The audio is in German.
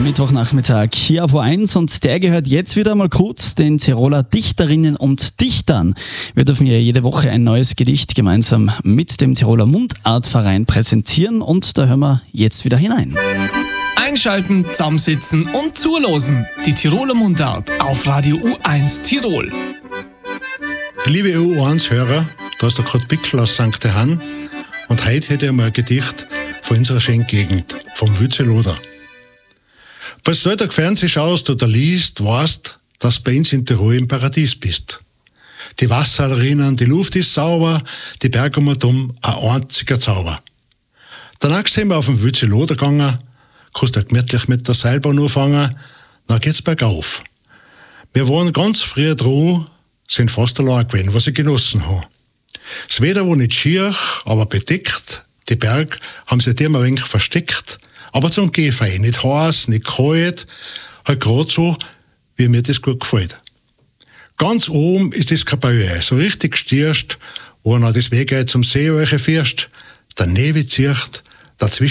Mittwochnachmittag hier auf O1 und der gehört jetzt wieder mal kurz den Tiroler Dichterinnen und Dichtern. Wir dürfen ja jede Woche ein neues Gedicht gemeinsam mit dem Tiroler Mundartverein präsentieren und da hören wir jetzt wieder hinein. Einschalten, zusammensitzen und zulosen. Die Tiroler Mundart auf Radio U1 Tirol. Liebe U1-Hörer, da ist der Kurt Bickel aus St. Johann und heute hätte ich mal ein Gedicht von unserer schönen Gegend, vom Wützeloder. Falls du heute Fernsehen schaust oder liest, weißt, dass du bei uns in Tirol im Paradies bist. Die Wasser rinnen, die Luft ist sauber, die Berge um und um, ein einziger Zauber. Danach sind wir auf den Wützeloder gegangen, kannst du gemütlich mit der Seilbahn anfangen, dann geht's bergauf. Wir waren ganz früh dran, sind fast allein gewesen, was ich genossen habe. Das Wetter war nicht schier, aber bedeckt. Die Berge haben sich immer ein wenig versteckt, aber zum Gehen fein. Nicht heiß, nicht kalt, halt gerade so, wie mir das gut gefällt. Ganz oben ist das Kabäue, so richtig gestierst, wo noch das Weg zum See euch fährst, der Nebel zieht, dazwischen